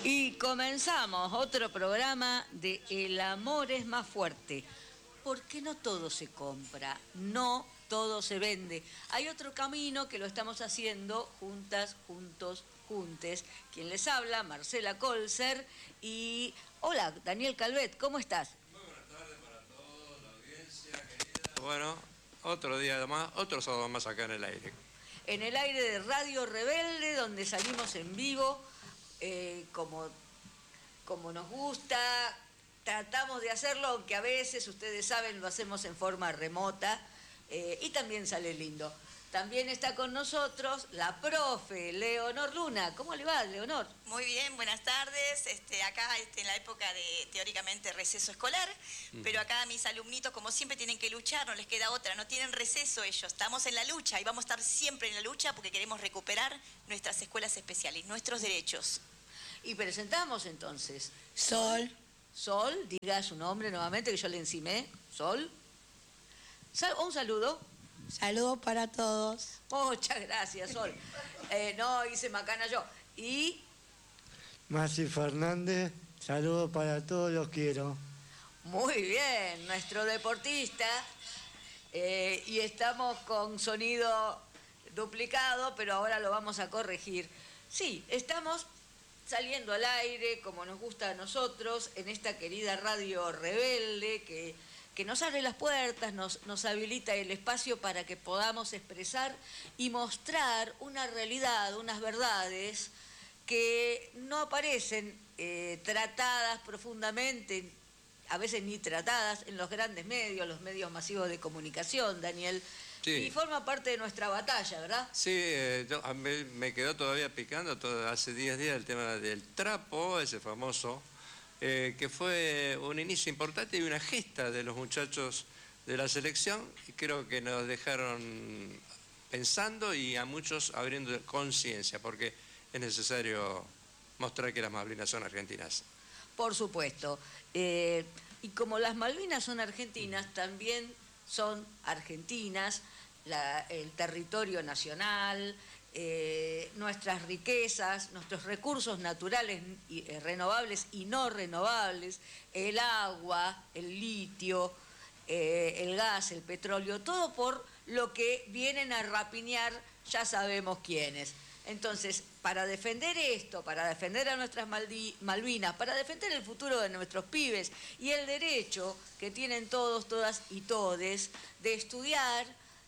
Y comenzamos otro programa de El amor es más fuerte. Porque no todo se compra, no todo se vende. Hay otro camino que lo estamos haciendo juntas, juntos, juntes. Quien les habla, Marcela Colser. Y hola, Daniel Calvet, ¿cómo estás? Muy buenas tardes para todos, la audiencia querida. Bueno, otro día más, otro sábado más acá en el aire. En el aire de Radio Rebelde, donde salimos en vivo, como nos gusta. Tratamos de hacerlo, aunque a veces, ustedes saben, lo hacemos en forma remota y también sale lindo. También está con nosotros la profe Leonor Luna. ¿Cómo le va, Leonor? Muy bien, buenas tardes. Acá en la época de, teóricamente, receso escolar, pero acá mis alumnitos, como siempre, tienen que luchar, no les queda otra, no tienen receso ellos. Estamos en la lucha y vamos a estar siempre en la lucha porque queremos recuperar nuestras escuelas especiales, nuestros derechos. Y presentamos entonces. Sol. Sol, diga su nombre nuevamente, que yo le encimé. Sol. Un saludo. Saludos para todos. Muchas gracias, Sol. No, hice macana yo. Y Masi Fernández, saludos para todos, los quiero. muy bien, nuestro deportista. Y estamos con sonido duplicado, pero ahora lo vamos a corregir. Sí, estamos saliendo al aire, como nos gusta a nosotros, en esta querida Radio Rebelde, que nos abre las puertas, nos habilita el espacio para que podamos expresar y mostrar una realidad, unas verdades que no aparecen tratadas profundamente, a veces ni tratadas en los grandes medios, los medios masivos de comunicación, Daniel. Sí. Y forma parte de nuestra batalla, ¿verdad? Sí, me quedó todavía picando hace 10 días el tema del trapo, ese famoso, que fue un inicio importante y una gesta de los muchachos de la selección, y creo que nos dejaron pensando y a muchos abriendo conciencia, porque es necesario mostrar que las Malvinas son argentinas. Por supuesto. Y como las Malvinas son argentinas, también son argentinas el territorio nacional, nuestras riquezas, nuestros recursos naturales renovables y no renovables, el agua, el litio, el gas, el petróleo, todo por lo que vienen a rapiñar ya sabemos quiénes. Entonces, para defender esto, para defender a nuestras Malvinas, para defender el futuro de nuestros pibes y el derecho que tienen todos, todas y todes de estudiar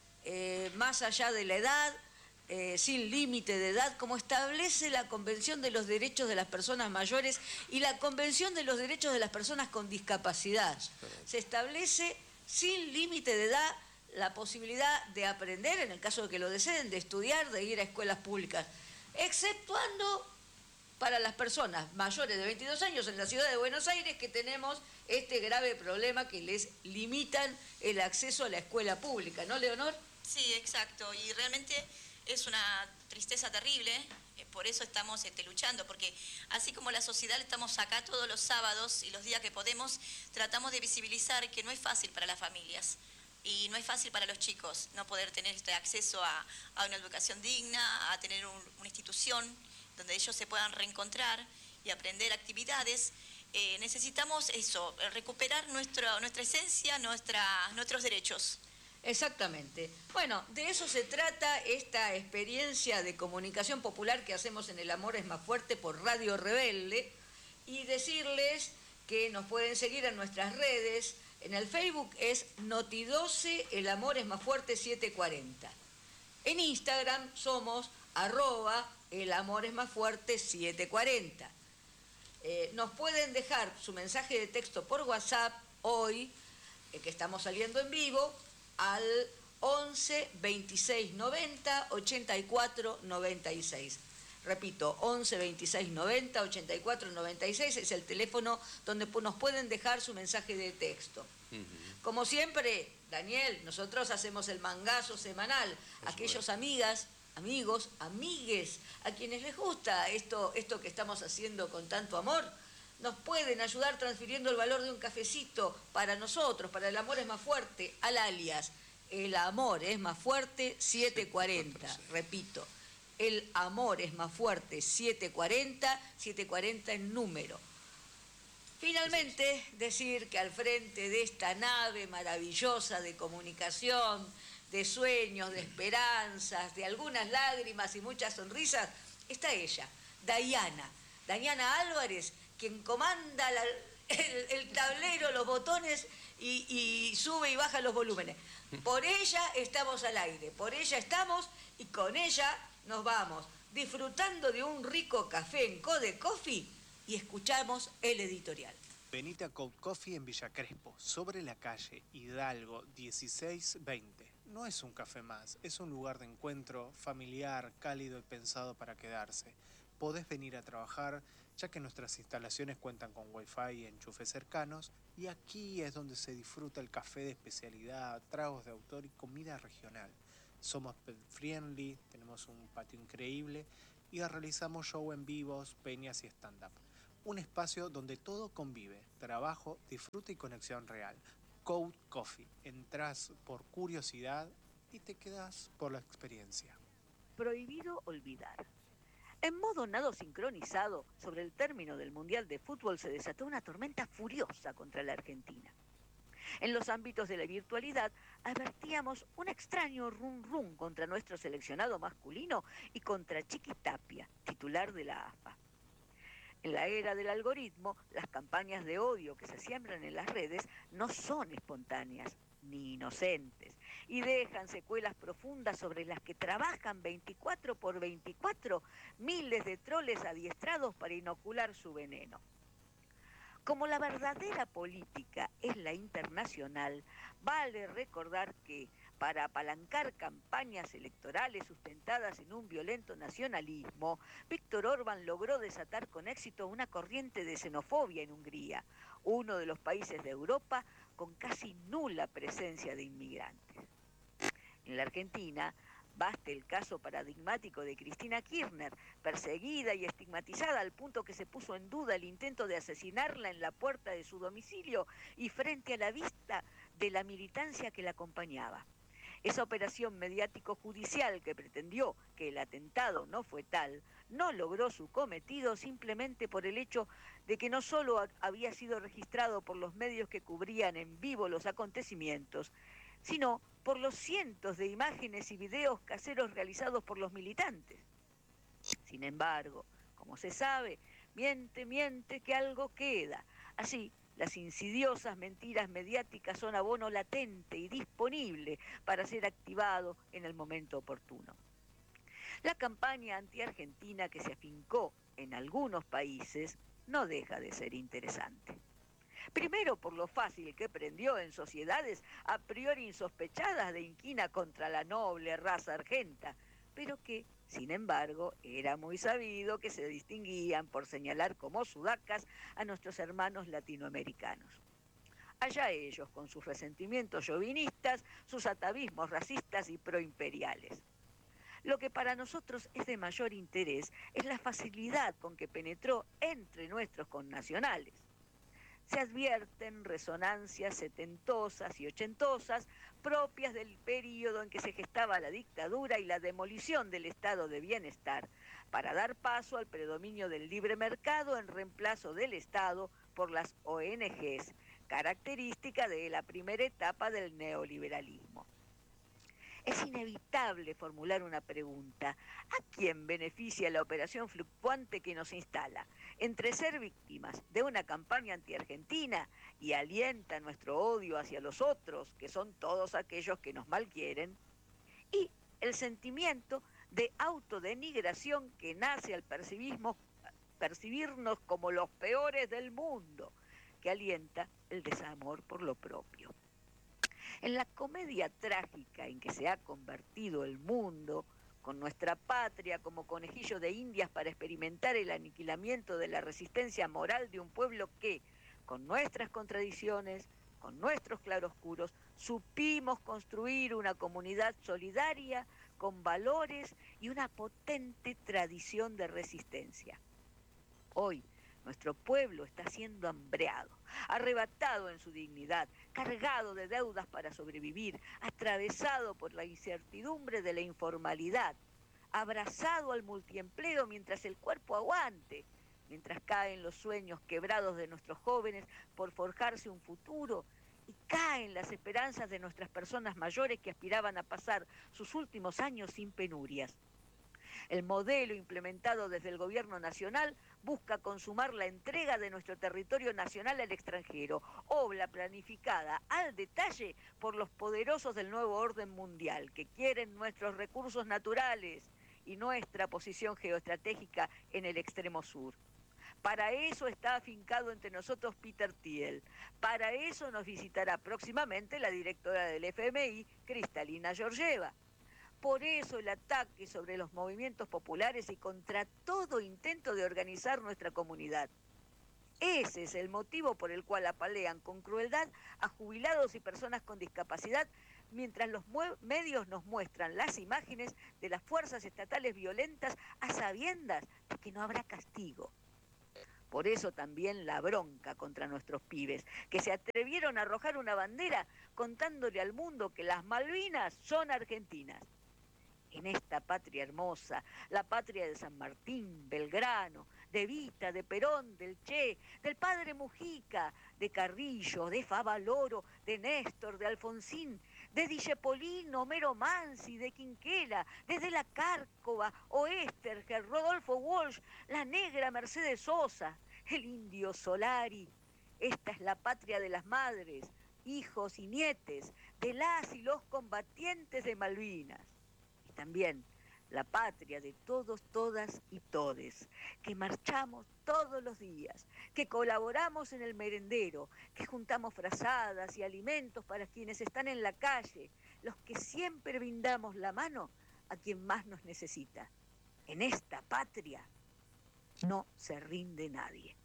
más allá de la edad, sin límite de edad, como establece la Convención de los Derechos de las Personas Mayores y la Convención de los Derechos de las Personas con Discapacidad. Se establece sin límite de edad la posibilidad de aprender, en el caso de que lo deseen, de estudiar, de ir a escuelas públicas, exceptuando para las personas mayores de 22 años en la ciudad de Buenos Aires, que tenemos este grave problema que les limitan el acceso a la escuela pública, ¿no, Leonor? Sí, exacto, y realmente es una tristeza terrible, por eso estamos luchando, porque así como la sociedad estamos acá todos los sábados y los días que podemos, tratamos de visibilizar que no es fácil para las familias. Y no es fácil para los chicos no poder tener este acceso a una educación digna, a tener una institución donde ellos se puedan reencontrar y aprender actividades. Necesitamos eso, recuperar nuestra esencia, nuestros derechos. Exactamente. Bueno, de eso se trata esta experiencia de comunicación popular que hacemos en El Amor es más fuerte por Radio Rebelde, y decirles que nos pueden seguir en nuestras redes. En el Facebook es Noti12 El Amor es más fuerte 740. En Instagram somos @El Amor es más fuerte 740. Nos pueden dejar su mensaje de texto por WhatsApp hoy, que estamos saliendo en vivo, al 11 26 90 84 96. Repito, 11 26 90 84 96 es el teléfono donde nos pueden dejar su mensaje de texto. Como siempre, Daniel, nosotros hacemos el mangazo semanal. Aquellos amigas, amigos, amigues, a quienes les gusta esto que estamos haciendo con tanto amor, nos pueden ayudar transfiriendo el valor de un cafecito para nosotros, para El Amor es más fuerte, al alias El Amor es más fuerte 740. Repito, El amor es más fuerte, 740 en número. Finalmente, decir que al frente de esta nave maravillosa de comunicación, de sueños, de esperanzas, de algunas lágrimas y muchas sonrisas, está ella, Dayana Álvarez, quien comanda el tablero, los botones y sube y baja los volúmenes. Por ella estamos al aire, por ella estamos y con ella nos vamos, disfrutando de un rico café en Code Coffee y escuchamos el editorial. Venite a Code Coffee en Villa Crespo, sobre la calle Hidalgo 1620. No es un café más, es un lugar de encuentro familiar, cálido y pensado para quedarse. Podés venir a trabajar, ya que nuestras instalaciones cuentan con wifi y enchufes cercanos, y aquí es donde se disfruta el café de especialidad, tragos de autor y comida regional. Somos pet friendly, tenemos un patio increíble y realizamos show en vivos, peñas y stand-up. Un espacio donde todo convive, trabajo, disfrute y conexión real. Code Coffee. Entrás por curiosidad y te quedás por la experiencia. Prohibido olvidar. En modo nado sincronizado, sobre el término del Mundial de Fútbol se desató una tormenta furiosa contra la Argentina. En los ámbitos de la virtualidad, advertíamos un extraño rum-rum contra nuestro seleccionado masculino y contra Chiqui Tapia, titular de la AFA. En la era del algoritmo, las campañas de odio que se siembran en las redes no son espontáneas ni inocentes y dejan secuelas profundas sobre las que trabajan 24/24 miles de troles adiestrados para inocular su veneno. Como la verdadera política es la internacional, vale recordar que, para apalancar campañas electorales sustentadas en un violento nacionalismo, Víctor Orbán logró desatar con éxito una corriente de xenofobia en Hungría, uno de los países de Europa con casi nula presencia de inmigrantes. En la Argentina, baste el caso paradigmático de Cristina Kirchner, perseguida y estigmatizada al punto que se puso en duda el intento de asesinarla en la puerta de su domicilio y frente a la vista de la militancia que la acompañaba. Esa operación mediático-judicial que pretendió que el atentado no fue tal, no logró su cometido simplemente por el hecho de que no solo había sido registrado por los medios que cubrían en vivo los acontecimientos, sino por los cientos de imágenes y videos caseros realizados por los militantes. Sin embargo, como se sabe, miente que algo queda. Así, las insidiosas mentiras mediáticas son abono latente y disponible para ser activado en el momento oportuno. La campaña anti-argentina que se afincó en algunos países no deja de ser interesante. Primero por lo fácil que prendió en sociedades a priori insospechadas de inquina contra la noble raza argenta, pero que, sin embargo, era muy sabido que se distinguían por señalar como sudacas a nuestros hermanos latinoamericanos. Allá ellos con sus resentimientos chauvinistas, sus atavismos racistas y proimperiales. Lo que para nosotros es de mayor interés es la facilidad con que penetró entre nuestros connacionales. Se advierten resonancias setentosas y ochentosas propias del período en que se gestaba la dictadura y la demolición del estado de bienestar, para dar paso al predominio del libre mercado en reemplazo del Estado por las ONGs, característica de la primera etapa del neoliberalismo. Es inevitable formular una pregunta. ¿A quién beneficia la operación fluctuante que nos instala entre ser víctimas de una campaña anti-argentina y alienta nuestro odio hacia los otros, que son todos aquellos que nos malquieren, y el sentimiento de autodenigración que nace al percibirnos como los peores del mundo, que alienta el desamor por lo propio? En la comedia trágica en que se ha convertido el mundo, con nuestra patria como conejillo de indias para experimentar el aniquilamiento de la resistencia moral de un pueblo que, con nuestras contradicciones, con nuestros claroscuros, supimos construir una comunidad solidaria con valores y una potente tradición de resistencia. Hoy, nuestro pueblo está siendo hambreado, arrebatado en su dignidad, cargado de deudas para sobrevivir, atravesado por la incertidumbre de la informalidad, abrazado al multiempleo mientras el cuerpo aguante, mientras caen los sueños quebrados de nuestros jóvenes por forjarse un futuro y caen las esperanzas de nuestras personas mayores que aspiraban a pasar sus últimos años sin penurias. El modelo implementado desde el gobierno nacional busca consumar la entrega de nuestro territorio nacional al extranjero, obra planificada al detalle por los poderosos del nuevo orden mundial, que quieren nuestros recursos naturales y nuestra posición geoestratégica en el extremo sur. Para eso está afincado entre nosotros Peter Thiel. Para eso nos visitará próximamente la directora del FMI, Kristalina Georgieva. Por eso el ataque sobre los movimientos populares y contra todo intento de organizar nuestra comunidad. Ese es el motivo por el cual apalean con crueldad a jubilados y personas con discapacidad, mientras los medios nos muestran las imágenes de las fuerzas estatales violentas a sabiendas de que no habrá castigo. Por eso también la bronca contra nuestros pibes, que se atrevieron a arrojar una bandera contándole al mundo que las Malvinas son argentinas. En esta patria hermosa, la patria de San Martín, Belgrano, de Evita, de Perón, del Che, del padre Mujica, de Carrillo, de Favaloro, de Néstor, de Alfonsín, de Dijepolino, Homero Mansi, de Quinquela, desde la Cárcova, Oesterger, Rodolfo Walsh, la negra Mercedes Sosa, el indio Solari. Esta es la patria de las madres, hijos y nietes, de las y los combatientes de Malvinas. También la patria de todos, todas y todes, que marchamos todos los días, que colaboramos en el merendero, que juntamos frazadas y alimentos para quienes están en la calle, los que siempre brindamos la mano a quien más nos necesita. En esta patria no se rinde nadie.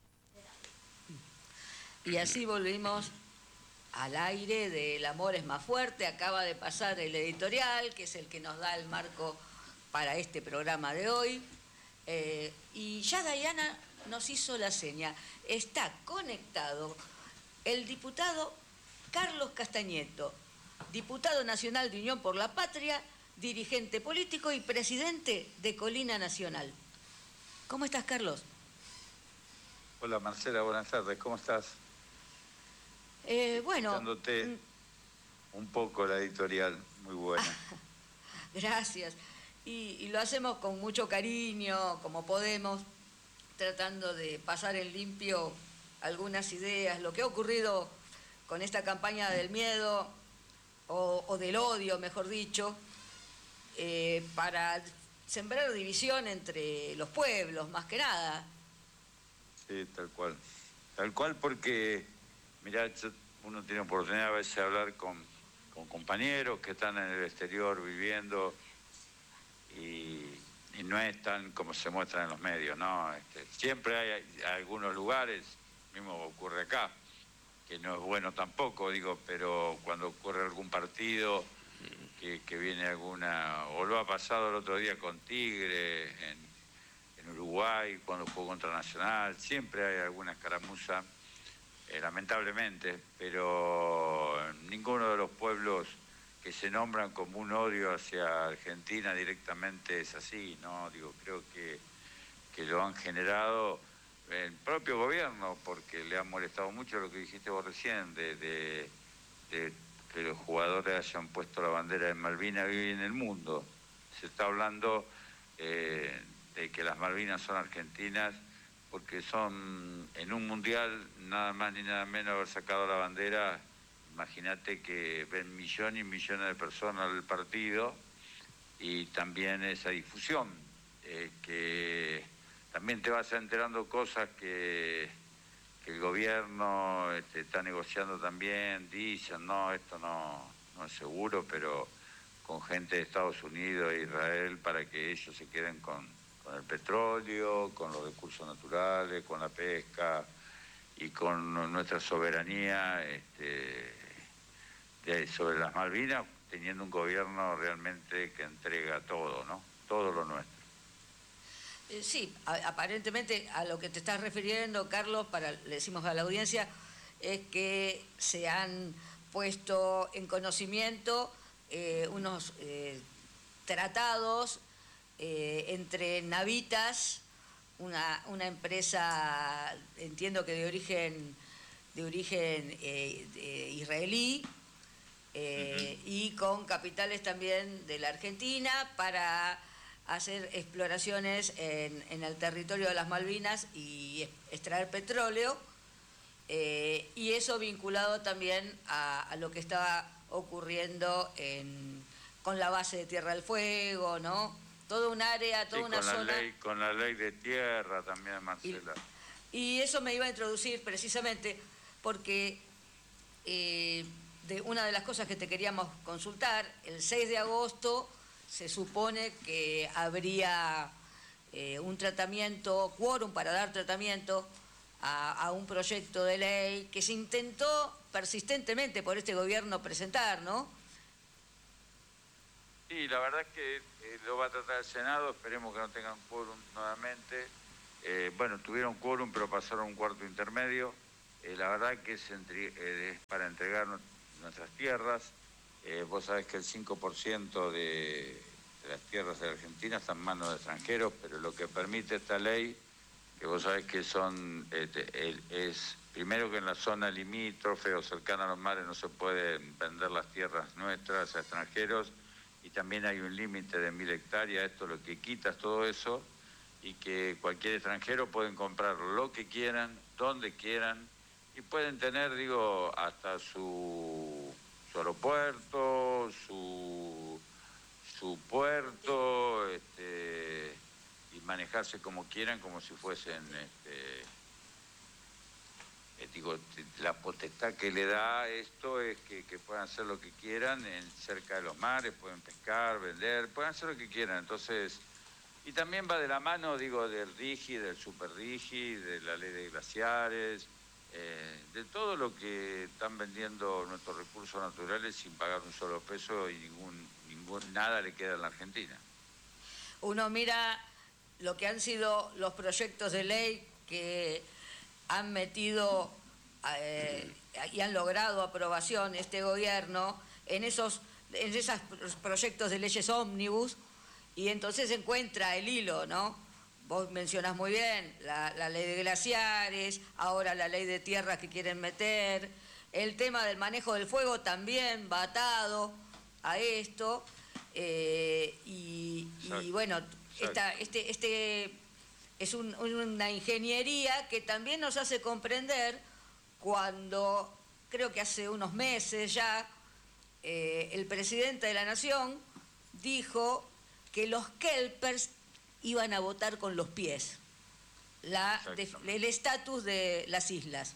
Y así volvimos al aire de El amor es más fuerte. Acaba de pasar el editorial, que es el que nos da el marco para este programa de hoy. Y ya Diana nos hizo la seña. Está conectado el diputado Carlos Castañeto, diputado nacional de Unión por la Patria, dirigente político y presidente de Colina Nacional. ¿Cómo estás, Carlos? Hola, Marcela, buenas tardes. ¿Cómo estás? Bueno, dándote un poco la editorial, muy buena. Gracias. Y lo hacemos con mucho cariño, como podemos, tratando de pasar en limpio algunas ideas, lo que ha ocurrido con esta campaña del miedo o del odio, mejor dicho, para sembrar división entre los pueblos, más que nada. Sí, tal cual. Tal cual porque, mirá, uno tiene oportunidad a veces de hablar con compañeros que están en el exterior viviendo y no es tan como se muestra en los medios, ¿no? Siempre hay algunos lugares, mismo ocurre acá, que no es bueno tampoco, digo, pero cuando ocurre algún partido que viene alguna, o lo ha pasado el otro día con Tigre en Uruguay, cuando jugó contra Nacional, siempre hay alguna escaramuza, lamentablemente, pero ninguno de los pueblos que se nombran como un odio hacia Argentina directamente es así, ¿no? Digo, creo que lo han generado el propio gobierno, porque le ha molestado mucho lo que dijiste vos recién, de que los jugadores hayan puesto la bandera de Malvinas y en el mundo. Se está hablando de que las Malvinas son argentinas, porque son en un mundial nada más ni nada menos haber sacado la bandera. Imagínate que ven millones y millones de personas el partido y también esa difusión, que también te vas enterando cosas que el gobierno está negociando también, dicen, no, esto no es seguro, pero con gente de Estados Unidos e Israel para que ellos se queden con el petróleo, con los recursos naturales, con la pesca y con nuestra soberanía sobre las Malvinas, teniendo un gobierno realmente que entrega todo, ¿no? Todo lo nuestro. Sí, aparentemente a lo que te estás refiriendo, Carlos, le decimos a la audiencia, es que se han puesto en conocimiento unos tratados entre Navitas, una empresa, entiendo que de origen israelí, y con capitales también de la Argentina para hacer exploraciones en el territorio de las Malvinas y extraer petróleo, y eso vinculado también a lo que estaba ocurriendo con la base de Tierra del Fuego, ¿no? Toda un área, toda una zona. Con la ley de tierra también, Marcela. Y eso me iba a introducir precisamente porque de una de las cosas que te queríamos consultar, el 6 de agosto se supone que habría un tratamiento, quórum para dar tratamiento a un proyecto de ley que se intentó persistentemente por este gobierno presentar, ¿no? Sí, la verdad es que lo va a tratar el Senado, esperemos que no tengan quórum nuevamente. Bueno, tuvieron quórum, pero pasaron un cuarto intermedio. La verdad que es para entregar nuestras tierras. Vos sabés que el 5% de las tierras de Argentina están en manos de extranjeros, pero lo que permite esta ley, que vos sabés que es primero que en la zona limítrofe o cercana a los mares no se pueden vender las tierras nuestras a extranjeros, y también hay un límite de 1000 hectáreas, esto lo que quita es todo eso, y que cualquier extranjero pueden comprar lo que quieran, donde quieran, y pueden tener, digo, hasta su aeropuerto, su puerto, y manejarse como quieran, como si fuesen, digo, la potestad que le da esto es que puedan hacer lo que quieran cerca de los mares, pueden pescar, vender, pueden hacer lo que quieran. Entonces, y también va de la mano, digo, del RIGI, del Super RIGI, de la ley de glaciares, de todo lo que están vendiendo nuestros recursos naturales sin pagar un solo peso, y nada le queda en la Argentina. Uno mira lo que han sido los proyectos de ley que han metido y han logrado aprobación este gobierno en esos proyectos de leyes ómnibus, y entonces se encuentra el hilo, ¿no? Vos mencionás muy bien la ley de glaciares, ahora la ley de tierras que quieren meter, el tema del manejo del fuego también va atado a esto, y bueno, es una ingeniería que también nos hace comprender cuando, creo que hace unos meses ya, el presidente de la Nación dijo que los kelpers iban a votar con los pies el estatus de las islas.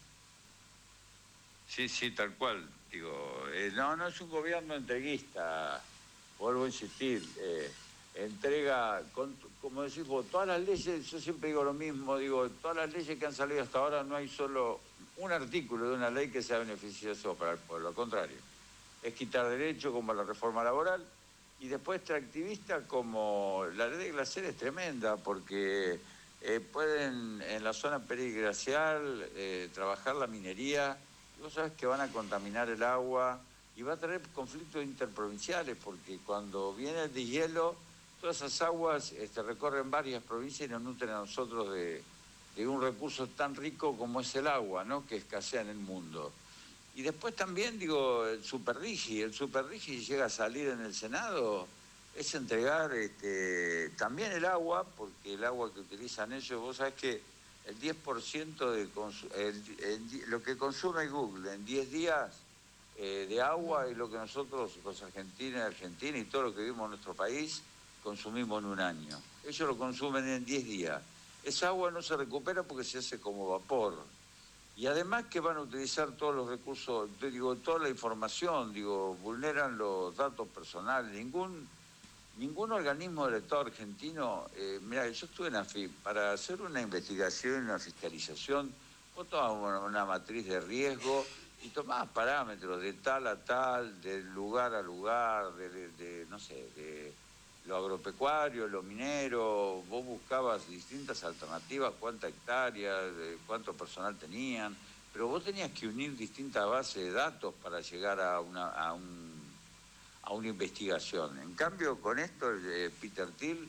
Sí, tal cual. Digo, no es un gobierno entreguista, vuelvo a insistir. Entrega, como decís vos, todas las leyes, yo siempre digo lo mismo, digo, todas las leyes que han salido hasta ahora no hay solo un artículo de una ley que sea beneficioso para el pueblo, al contrario. Es quitar derechos como la reforma laboral, y después extractivista como la ley de glaciares es tremenda, porque pueden en la zona periglacial trabajar la minería, y vos sabés que van a contaminar el agua, y va a traer conflictos interprovinciales, porque cuando viene el deshielo, todas esas aguas recorren varias provincias y nos nutren a nosotros de un recurso tan rico como es el agua, ¿no?, que escasea en el mundo. Y después también, digo, el Super RIGI llega a salir en el Senado, es entregar también el agua, porque el agua que utilizan ellos, vos sabés que el 10% de lo que consume Google en 10 días de agua es lo que nosotros, los argentinos y todo lo que vivimos en nuestro país, consumimos en un año. Ellos lo consumen en 10 días. Esa agua no se recupera porque se hace como vapor. Y además que van a utilizar todos los recursos, toda la información, vulneran los datos personales. Ningún organismo del Estado argentino, mira, yo estuve en AFIP, para hacer una investigación y una fiscalización, vos tomás una matriz de riesgo y tomás parámetros de tal a tal, de lugar a lugar, de lo agropecuario, lo minero, vos buscabas distintas alternativas, cuántas hectáreas, cuánto personal tenían, pero vos tenías que unir distintas bases de datos para llegar a una investigación. En cambio, con esto, Peter Thiel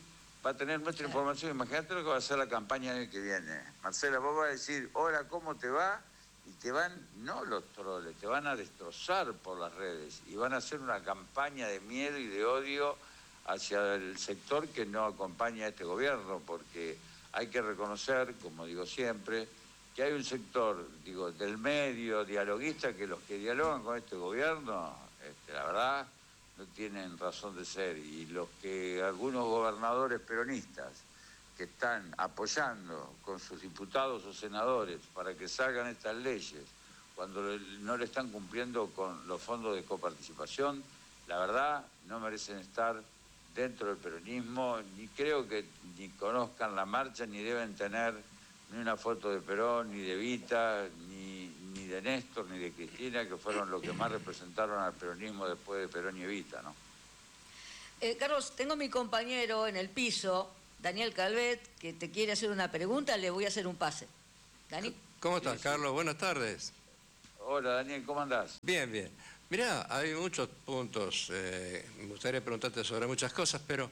va a tener nuestra información. Imagínate lo que va a ser la campaña del que viene. Marcela, vos vas a decir, hola, ¿cómo te va? Y te van, no los troles, te van a destrozar por las redes y van a hacer una campaña de miedo y de odio hacia el sector que no acompaña a este gobierno, porque hay que reconocer, como digo siempre, que hay un sector, digo, del medio, dialoguista, que los que dialogan con este gobierno, la verdad, no tienen razón de ser. Y los que algunos gobernadores peronistas que están apoyando con sus diputados o senadores para que salgan estas leyes, cuando no le están cumpliendo con los fondos de coparticipación, la verdad no merecen estar dentro del peronismo, ni creo que ni conozcan la marcha, ni deben tener ni una foto de Perón, ni de Evita, ni de Néstor, ni de Cristina, que fueron los que más representaron al peronismo después de Perón y Evita, ¿no? Carlos, tengo mi compañero en el piso, Daniel Calvet, que te quiere hacer una pregunta, le voy a hacer un pase. ¿Dani? ¿Cómo estás, Carlos? Buenas tardes. Hola, Daniel, ¿cómo andás? Bien, bien. Mirá, hay muchos puntos, me gustaría preguntarte sobre muchas cosas, pero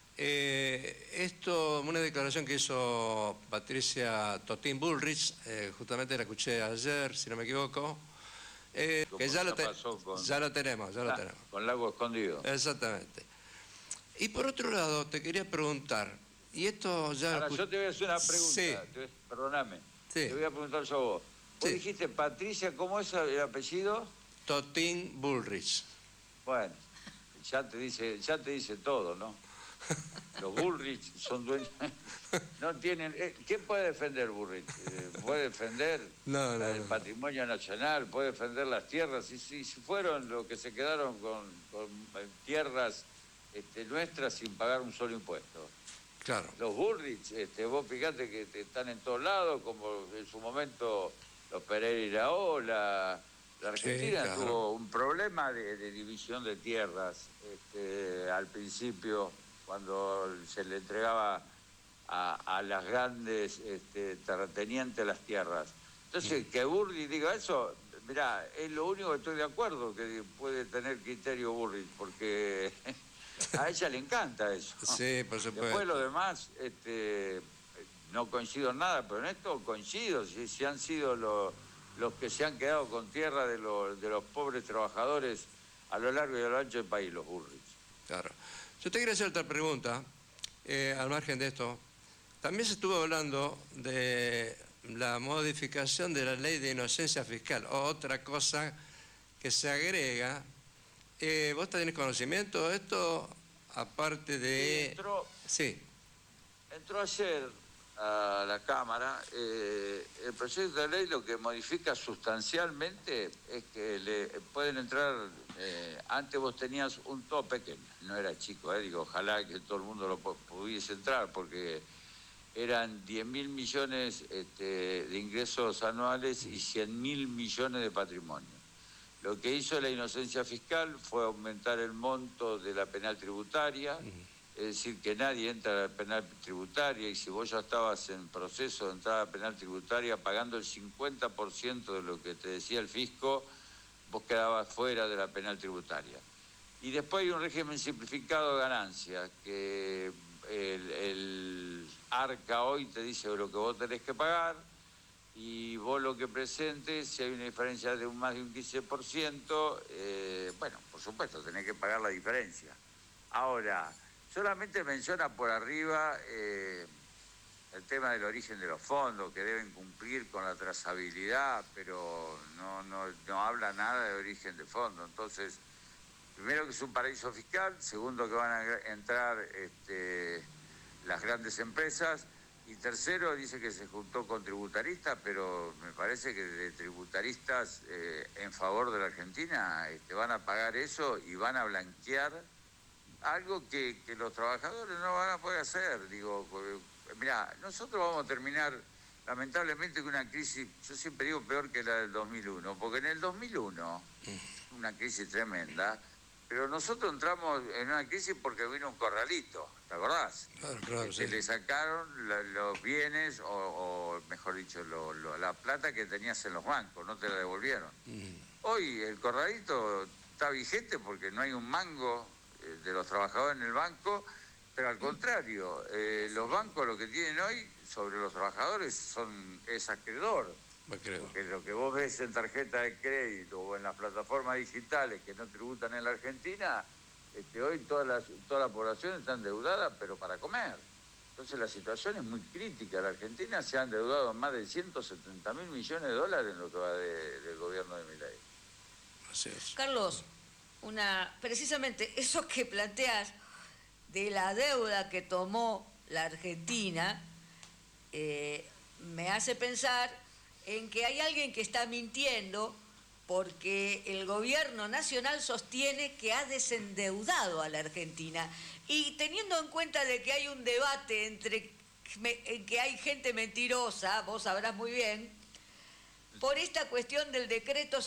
una declaración que hizo Patricia Totín Bullrich, justamente la escuché ayer, si no me equivoco, que ya lo tenemos. Con Lago Escondido. Exactamente. Y por otro lado, te quería preguntar, y esto ya... Ahora, yo te voy a hacer una pregunta, Sí. Perdóname, Sí. te voy a preguntar yo a vos. Vos Sí. dijiste Patricia, ¿cómo es el apellido? Totín Bullrich. Bueno, ya te dice todo, ¿no? Los Bullrich son dueños... No tienen... ¿Quién puede defender Bullrich? ¿Puede defender el patrimonio nacional? ¿Puede defender las tierras? Y si fueron los que se quedaron con tierras nuestras sin pagar un solo impuesto. Claro. Los Bullrich, vos fijate que están en todos lados, como en su momento los Pereira y la Argentina, sí, claro, tuvo un problema de división de tierras al principio, cuando se le entregaba a las grandes terratenientes las tierras. Entonces, que Bullrich diga eso, mirá, es lo único que estoy de acuerdo que puede tener criterio Bullrich, porque a ella le encanta eso. Sí, por supuesto. Después lo demás, no coincido en nada, pero en esto coincido, si han sido los que se han quedado con tierra de los pobres trabajadores a lo largo y a lo ancho del país, los Bullrich. Claro. Yo te quería hacer otra pregunta, al margen de esto. También se estuvo hablando de la modificación de la ley de inocencia fiscal, otra cosa que se agrega. ¿Vos tenés conocimiento de esto? Aparte de... Entró ayer a la Cámara. El proyecto de ley lo que modifica sustancialmente es que le pueden entrar... antes vos tenías un tope, que no era chico, digo, ojalá que todo el mundo lo pudiese entrar, porque eran 10.000 millones de ingresos anuales y 100.000 millones de patrimonio. Lo que hizo la inocencia fiscal fue aumentar el monto de la penal tributaria, es decir, que nadie entra a la penal tributaria, y si vos ya estabas en proceso de entrar a la penal tributaria pagando el 50% de lo que te decía el fisco, vos quedabas fuera de la penal tributaria. Y después hay un régimen simplificado de ganancias, que el ARCA hoy te dice lo que vos tenés que pagar, y vos lo que presentes, si hay una diferencia de más de un 15%, bueno, por supuesto, tenés que pagar la diferencia. Ahora, solamente menciona por arriba el tema del origen de los fondos, que deben cumplir con la trazabilidad, pero no habla nada de origen de fondos. Entonces, primero que es un paraíso fiscal, segundo que van a entrar las grandes empresas, y tercero dice que se juntó con tributaristas, pero me parece que de tributaristas en favor de la Argentina van a pagar eso y van a blanquear algo que los trabajadores no van a poder hacer. Digo, mirá, nosotros vamos a terminar lamentablemente con una crisis, yo siempre digo peor que la del 2001, porque en el 2001, una crisis tremenda, pero nosotros entramos en una crisis porque vino un corralito, ¿te acordás? Claro, sí. Le sacaron los bienes, o mejor dicho, la plata que tenías en los bancos, no te la devolvieron. Hoy el corralito está vigente porque no hay un mango de los trabajadores en el banco, Pero al contrario, los bancos lo que tienen hoy sobre los trabajadores es acreedor. Porque lo que vos ves en tarjeta de crédito o en las plataformas digitales que no tributan en la Argentina, hoy toda la población está endeudada, pero para comer. Entonces la situación es muy crítica. La Argentina se ha endeudado más de 170.000 millones de dólares en lo que va del gobierno de Milei. Así es. Carlos, precisamente eso que planteas de la deuda que tomó la Argentina me hace pensar en que hay alguien que está mintiendo porque el gobierno nacional sostiene que ha desendeudado a la Argentina. Y teniendo en cuenta de que hay un debate en que hay gente mentirosa, vos sabrás muy bien, por esta cuestión del decreto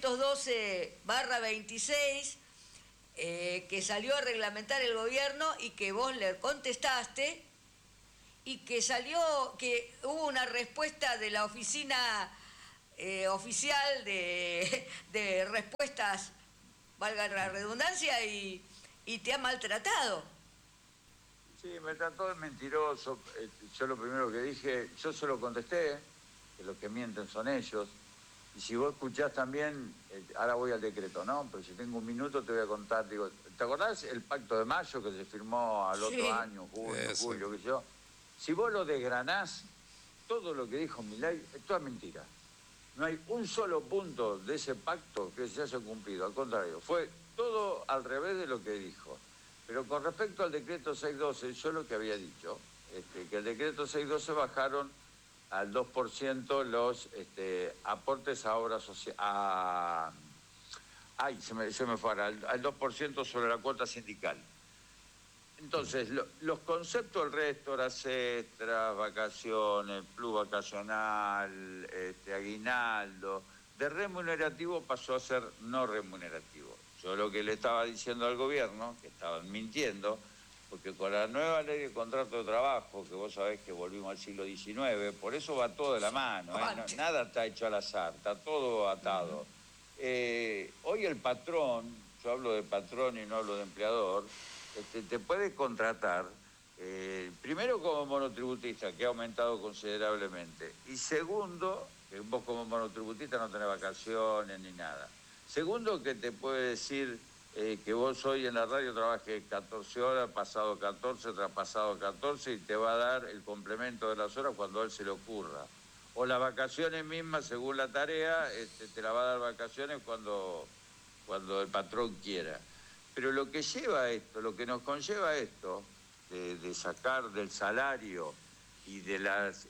612/26, que salió a reglamentar el gobierno y que vos le contestaste, y que hubo una respuesta de la oficina oficial de respuestas, valga la redundancia, y te ha maltratado. Sí, me trató de mentiroso. Yo lo primero que dije, yo se lo contesté, que los que mienten son ellos. Y si vos escuchás también, ahora voy al decreto, ¿no? Pero si tengo un minuto te voy a contar. Digo, ¿te acordás el pacto de mayo que se firmó al otro año, junio, julio, qué sé yo? Si vos lo desgranás, todo lo que dijo Milei es toda mentira. No hay un solo punto de ese pacto que se haya cumplido. Al contrario, fue todo al revés de lo que dijo. Pero con respecto al decreto 612, yo lo que había dicho, que el decreto 612 bajaron al 2% los aportes a obras sociales. Se me fue ahora, al 2% sobre la cuota sindical. Entonces, los conceptos del resto, horas extras, vacaciones, plus vacacional, aguinaldo, de remunerativo pasó a ser no remunerativo. Yo lo que le estaba diciendo al gobierno, que estaban mintiendo, porque con la nueva ley de contrato de trabajo, que vos sabés que volvimos al siglo XIX, por eso va todo de la mano, nada está hecho al azar, está todo atado. Hoy el patrón, yo hablo de patrón y no hablo de empleador, te puede contratar, primero como monotributista, que ha aumentado considerablemente, y segundo, que vos como monotributista no tenés vacaciones ni nada. Segundo, que te puede decir que vos hoy en la radio trabajes 14 horas, pasado 14, traspasado 14, y te va a dar el complemento de las horas cuando a él se le ocurra. O las vacaciones mismas, según la tarea, te la va a dar vacaciones cuando el patrón quiera. Pero lo que lleva a esto, lo que nos conlleva a esto, de sacar del salario y de las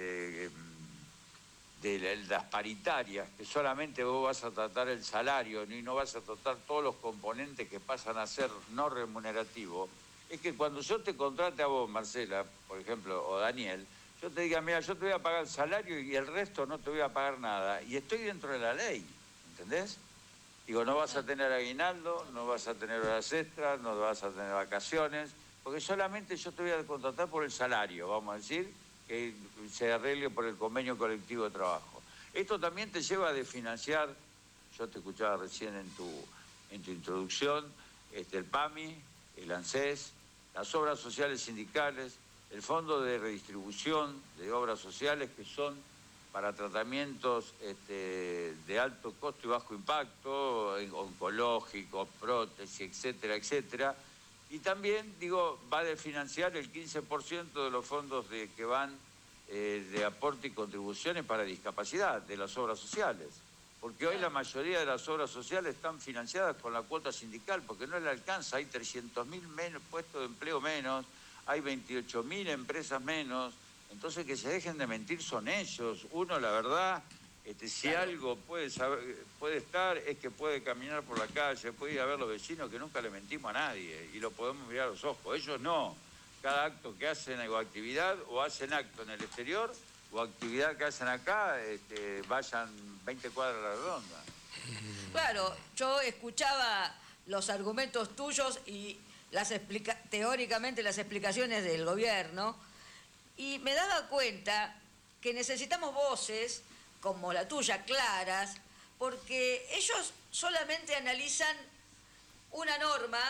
paritarias, que solamente vos vas a tratar el salario y no vas a tratar todos los componentes que pasan a ser no remunerativos, es que cuando yo te contrate a vos, Marcela, por ejemplo, o Daniel, yo te diga, mira, yo te voy a pagar el salario y el resto no te voy a pagar nada, y estoy dentro de la ley, ¿entendés? Digo, no vas a tener aguinaldo, no vas a tener horas extras, no vas a tener vacaciones, porque solamente yo te voy a contratar por el salario, vamos a decir, que se arregle por el convenio colectivo de trabajo. Esto también te lleva a desfinanciar, yo te escuchaba recién en tu introducción, el PAMI, el ANSES, las obras sociales sindicales, el fondo de redistribución de obras sociales que son para tratamientos de alto costo y bajo impacto, oncológicos, prótesis, etcétera, etcétera. Y también, va a desfinanciar el 15% de los fondos que van de aporte y contribuciones para discapacidad de las obras sociales. Porque hoy la mayoría de las obras sociales están financiadas con la cuota sindical, porque no le alcanza, hay 300.000 puestos de empleo menos, hay 28.000 empresas menos, entonces que se dejen de mentir son ellos. Uno, la verdad, si algo puede estar, es que puede caminar por la calle, puede ir a ver a los vecinos que nunca le mentimos a nadie y lo podemos mirar a los ojos. Ellos no. Cada acto que hacen o actividad, o hacen acto en el exterior, o actividad que hacen acá, vayan 20 cuadras a la redonda. Claro, yo escuchaba los argumentos tuyos y teóricamente las explicaciones del gobierno, y me daba cuenta que necesitamos voces como la tuya, claras, porque ellos solamente analizan una norma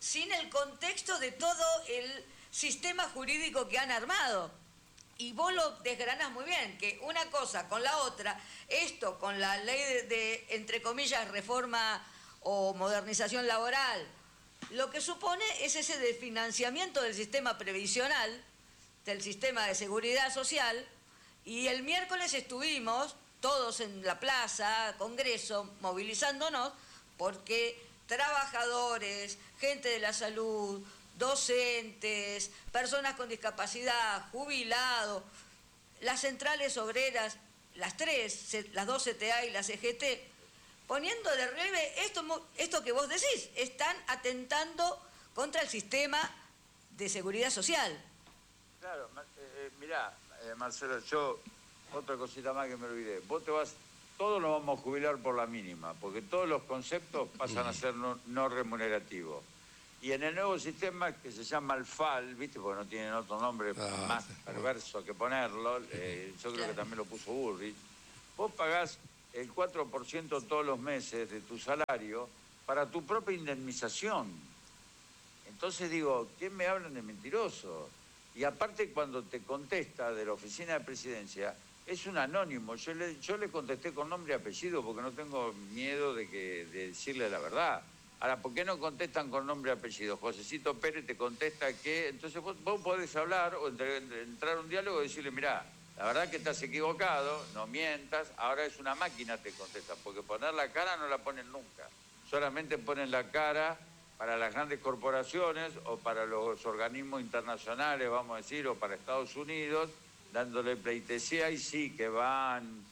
sin el contexto de todo el sistema jurídico que han armado. Y vos lo desgranás muy bien, que una cosa con la otra, esto con la ley de entre comillas, reforma o modernización laboral, lo que supone es ese desfinanciamiento del sistema previsional, del sistema de seguridad social, y el miércoles estuvimos todos en la plaza, Congreso, movilizándonos, porque trabajadores, gente de la salud, docentes, personas con discapacidad, jubilados, las centrales obreras, las tres, las dos CTA y la CGT, poniendo de relieve esto que vos decís, están atentando contra el sistema de seguridad social. Claro, mirá, Marcelo, otra cosita más que me olvidé. Vos te vas, todos nos vamos a jubilar por la mínima, porque todos los conceptos pasan a ser no remunerativos. Y en el nuevo sistema que se llama el FAL, ¿viste? Porque no tienen otro nombre más perverso que ponerlo, yo creo que también lo puso Burrich, vos pagás el 4% todos los meses de tu salario para tu propia indemnización. Entonces digo, ¿quién me hablan de mentiroso? Y aparte cuando te contesta de la oficina de presidencia, es un anónimo. Yo le contesté con nombre y apellido porque no tengo miedo de decirle la verdad. Ahora, ¿por qué no contestan con nombre y apellido? Josecito Pérez te contesta que... Entonces vos podés hablar o entrar a un diálogo y decirle, mirá, la verdad que estás equivocado, no mientas, ahora es una máquina te contesta, porque poner la cara no la ponen nunca. Solamente ponen la cara para las grandes corporaciones o para los organismos internacionales, vamos a decir, o para Estados Unidos, dándole pleitesía y sí, que van,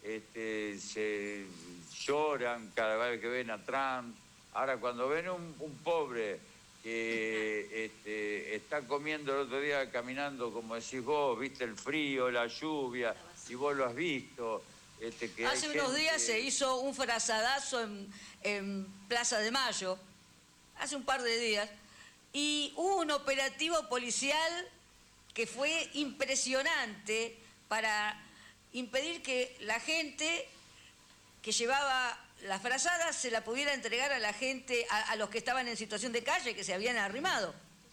se lloran cada vez que ven a Trump. Ahora, cuando ven un pobre que está comiendo el otro día, caminando, como decís vos, viste el frío, la lluvia, y vos lo has visto. Que hace unos días se hizo un frazadazo en Plaza de Mayo, hace un par de días, y hubo un operativo policial que fue impresionante para impedir que la gente que llevaba las frazadas se la pudiera entregar a la gente, a los que estaban en situación de calle, que se habían arrimado.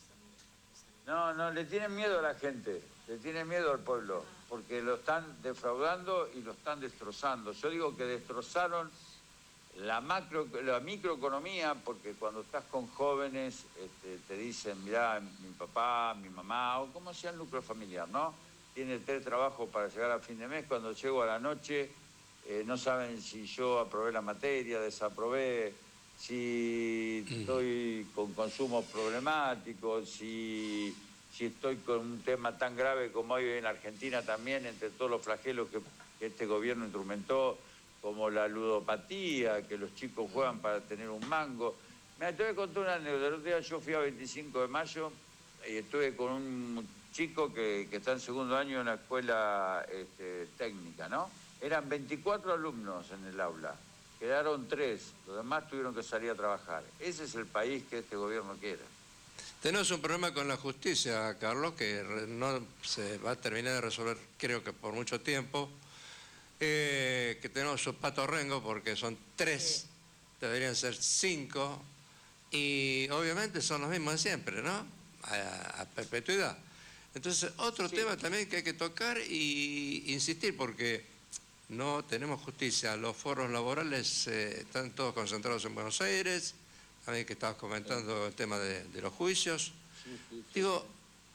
No, le tienen miedo a la gente, le tienen miedo al pueblo, porque lo están defraudando y lo están destrozando. Yo digo que destrozaron la microeconomía, porque cuando estás con jóvenes te dicen, mirá, mi papá, mi mamá, o como sea el núcleo familiar, ¿no? Tiene 3 trabajos para llegar a fin de mes, cuando llego a la noche... no saben si yo aprobé la materia, desaprobé, si estoy con consumos problemáticos, si estoy con un tema tan grave como hay en Argentina también, entre todos los flagelos que este gobierno instrumentó, como la ludopatía, que los chicos juegan para tener un mango. Mira, te voy a contar una anécdota. El otro día yo fui a 25 de mayo y estuve con un chico que está en segundo año en la escuela técnica, ¿no? Eran 24 alumnos en el aula, quedaron 3, los demás tuvieron que salir a trabajar. Ese es el país que este gobierno quiere. Tenemos un problema con la justicia, Carlos, que no se va a terminar de resolver, creo que por mucho tiempo, que tenemos sus patos rengo, porque son 3, deberían ser 5, y obviamente son los mismos de siempre, ¿no? A perpetuidad. Entonces, otro tema también que hay que tocar y insistir, porque... no tenemos justicia, los foros laborales están todos concentrados en Buenos Aires, a mí que estabas comentando el tema de los juicios. Digo,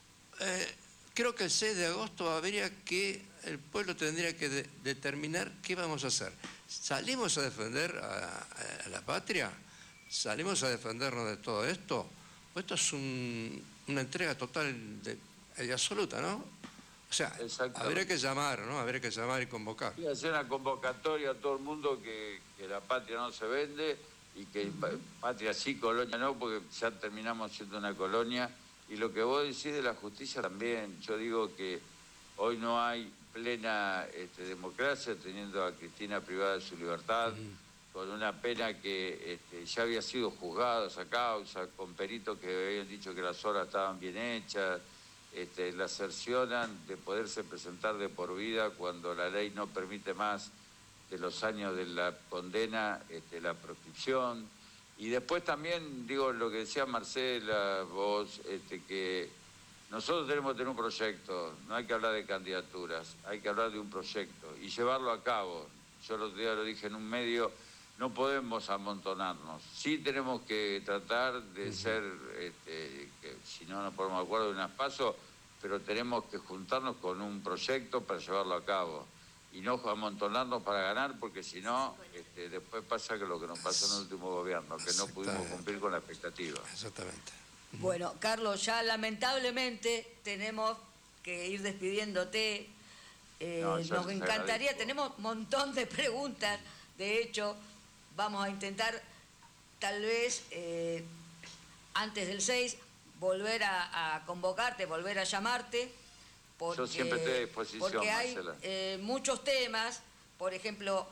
creo que el 6 de agosto habría que, el pueblo tendría que determinar qué vamos a hacer. ¿Salimos a defender a la patria? ¿Salimos a defendernos de todo esto? Pues esto es una entrega total y absoluta, ¿no? O sea, habría que llamar, ¿no? Habría que llamar y convocar. Sí, hacer una convocatoria a todo el mundo que la patria no se vende y que patria sí, colonia no, porque ya terminamos siendo una colonia. Y lo que vos decís de la justicia también, yo digo que hoy no hay plena democracia teniendo a Cristina privada de su libertad, con una pena que ya había sido juzgada esa causa, con peritos que habían dicho que las obras estaban bien hechas. La cercionan de poderse presentar de por vida cuando la ley no permite más de los años de la condena la proscripción, Y después también, digo, lo que decía Marcela, vos, que nosotros tenemos que tener un proyecto, no hay que hablar de candidaturas, hay que hablar de un proyecto y llevarlo a cabo. Yo el otro día lo dije en un medio, no podemos amontonarnos. Sí tenemos que tratar de ser, que si no nos ponemos de acuerdo de unas pasos, pero tenemos que juntarnos con un proyecto para llevarlo a cabo. Y no amontonarnos para ganar, porque si no, después pasa que lo que nos pasó en el último gobierno, que no pudimos cumplir con la expectativa. Exactamente. Bueno, Carlos, ya lamentablemente tenemos que ir despidiéndote. Nos encantaría, tenemos un montón de preguntas. De hecho, vamos a intentar, tal vez, antes del 6, volver a convocarte, volver a llamarte. Yo siempre estoy a disposición, porque hay muchos temas, por ejemplo,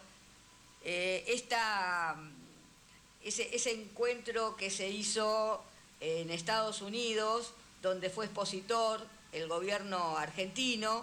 ese encuentro que se hizo en Estados Unidos, donde fue expositor el gobierno argentino,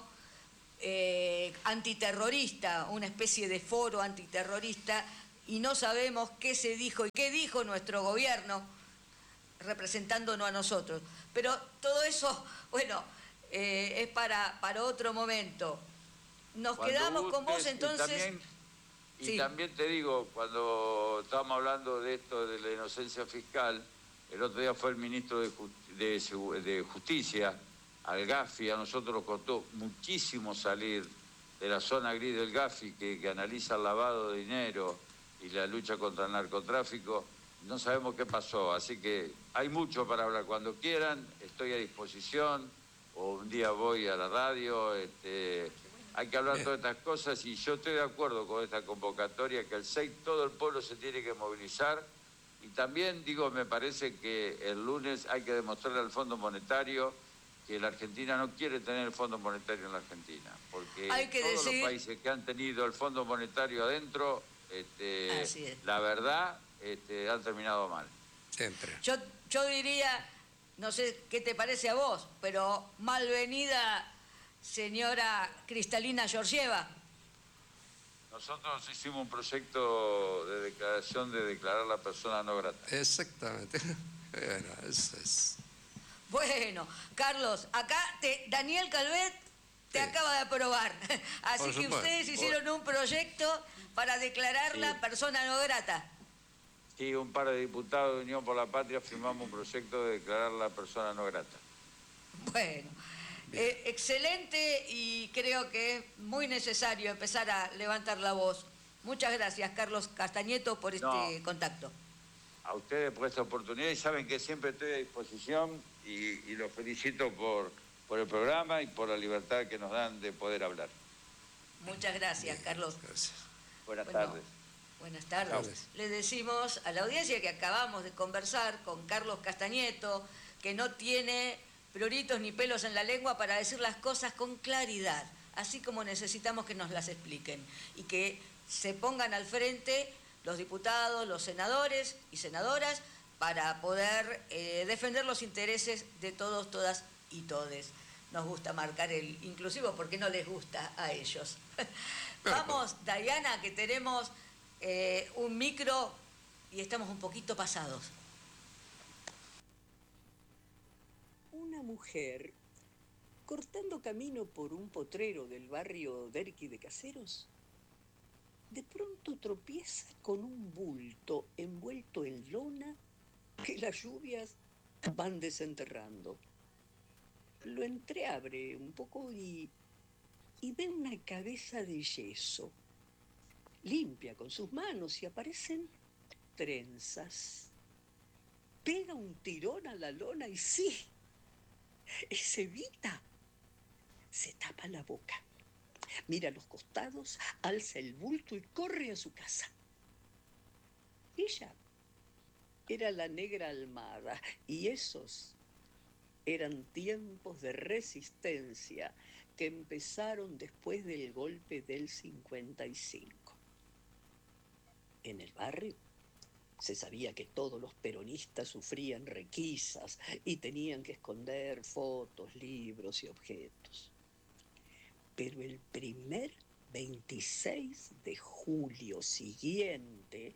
antiterrorista, una especie de foro antiterrorista, y no sabemos qué se dijo y qué dijo nuestro gobierno representándonos a nosotros. Pero todo eso, bueno, es para otro momento. Nos quedamos con vos entonces. Y también te digo, cuando estábamos hablando de esto de la inocencia fiscal, el otro día fue el ministro de Justicia al GAFI. A nosotros nos costó muchísimo salir de la zona gris del GAFI, que analiza el lavado de dinero y la lucha contra el narcotráfico. No sabemos qué pasó, así que hay mucho para hablar. Cuando quieran, estoy a disposición, o un día voy a la radio. Hay que hablar de todas estas cosas, y yo estoy de acuerdo con esta convocatoria, que el 6 todo el pueblo se tiene que movilizar. Y también, digo, me parece que el lunes hay que demostrarle al Fondo Monetario que la Argentina no quiere tener el Fondo Monetario en la Argentina, porque todos los países que han tenido el Fondo Monetario adentro, la verdad, han terminado mal. Siempre. Yo diría, no sé qué te parece a vos, pero malvenida señora Cristalina Georgieva. Nosotros hicimos un proyecto de declaración de declarar la persona no grata. Exactamente. Bueno, eso es. Bueno, Carlos, acá Daniel Calvet te acaba de aprobar. Así que ustedes hicieron un proyecto para declararla persona no grata. Sí, un par de diputados de Unión por la Patria firmamos un proyecto de declarar la persona no grata. Bueno, excelente, y creo que es muy necesario empezar a levantar la voz. Muchas gracias, Carlos Castañeto, por este contacto. A ustedes por esta oportunidad, y saben que siempre estoy a disposición, y los felicito por el programa y por la libertad que nos dan de poder hablar. Muchas gracias, Carlos. Gracias. Buenas tardes. Buenas tardes. Le decimos a la audiencia que acabamos de conversar con Carlos Castañeto, que no tiene pruritos ni pelos en la lengua para decir las cosas con claridad, así como necesitamos que nos las expliquen, y que se pongan al frente los diputados, los senadores y senadoras, para poder defender los intereses de todos, todas y todes. Nos gusta marcar el inclusivo porque no les gusta a ellos. Vamos, Diana, que tenemos un micro y estamos un poquito pasados. Una mujer, cortando camino por un potrero del barrio Derqui de Caseros, de pronto tropieza con un bulto envuelto en lona que las lluvias van desenterrando. Lo entreabre un poco y ve una cabeza de yeso. Limpia con sus manos y aparecen trenzas. Pega un tirón a la lona y sí, es Evita. Se tapa la boca, mira a los costados, alza el bulto y corre a su casa. Ella era la negra Almada, y esos eran tiempos de resistencia que empezaron después del golpe del 55. En el barrio se sabía que todos los peronistas sufrían requisas y tenían que esconder fotos, libros y objetos. Pero el primer 26 de julio siguiente,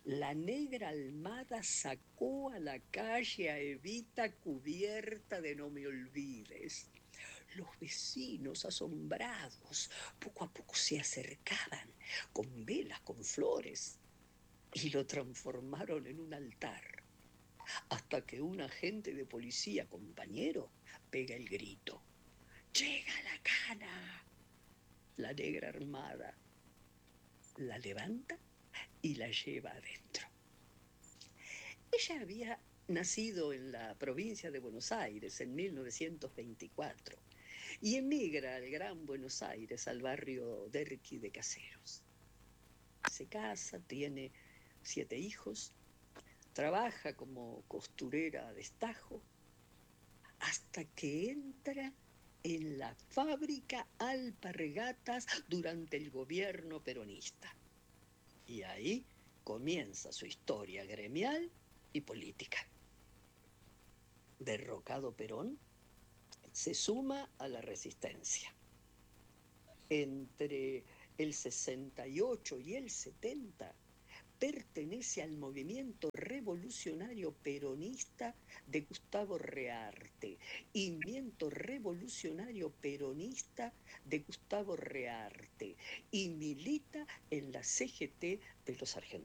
la negra Almada sacó a la calle a Evita cubierta de no me olvides. Los vecinos, asombrados, poco a poco se acercaban, con velas, con flores, y lo transformaron en un altar, hasta que un agente de policía, compañero, pega el grito: ¡llega la cana! La negra Armada la levanta y la lleva adentro. Ella había nacido en la provincia de Buenos Aires en 1924 y emigra al Gran Buenos Aires, al barrio Derqui de Caseros. Se casa, tiene 7 hijos, trabaja como costurera a destajo, hasta que entra en la fábrica Alpargatas durante el gobierno peronista. Y ahí comienza su historia gremial y política. Derrocado Perón, se suma a la resistencia. Entre el 68 y el 70 pertenece al movimiento revolucionario peronista de Gustavo Rearte y movimiento revolucionario peronista de Gustavo Rearte y milita en la CGT de los argentinos.